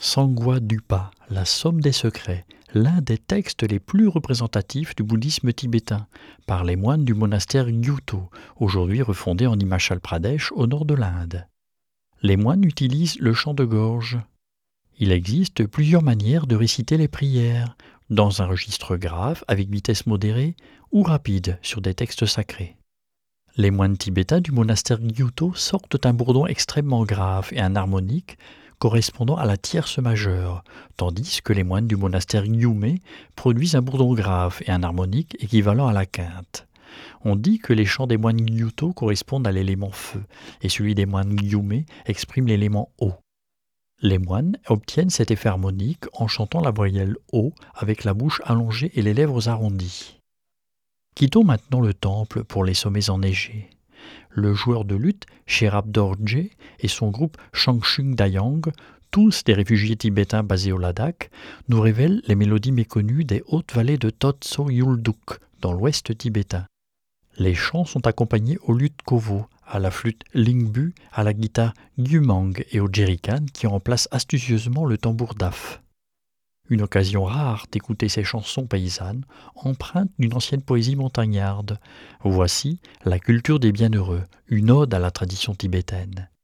Sangwa Dupa, la Somme des secrets, l'un des textes les plus représentatifs du bouddhisme tibétain, par les moines du monastère Gyuto, aujourd'hui refondé en Himachal Pradesh au nord de l'Inde. Les moines utilisent le chant de gorge. Il existe plusieurs manières de réciter les prières, dans un registre grave avec vitesse modérée ou rapide sur des textes sacrés. Les moines tibétains du monastère Gyuto sortent un bourdon extrêmement grave et un harmonique correspondant à la tierce majeure, tandis que les moines du monastère Gyumé produisent un bourdon grave et un harmonique équivalent à la quinte. On dit que les chants des moines Gyuto correspondent à l'élément feu, et celui des moines Gyumé exprime l'élément eau. Les moines obtiennent cet effet harmonique en chantant la voyelle O avec la bouche allongée et les lèvres arrondies. Quittons maintenant le temple pour les sommets enneigés. Le joueur de luth Sherab Dorje et son groupe Changchung Dayang, tous des réfugiés tibétains basés au Ladakh, nous révèlent les mélodies méconnues des hautes vallées de Totso Yulduk dans l'ouest tibétain. Les chants sont accompagnés au luth kovo, à la flûte lingbu, à la guitare gyumang et au jerrycan qui remplacent astucieusement le tambour daf. Une occasion rare d'écouter ces chansons paysannes, empreintes d'une ancienne poésie montagnarde. Voici La culture des bienheureux, une ode à la tradition tibétaine.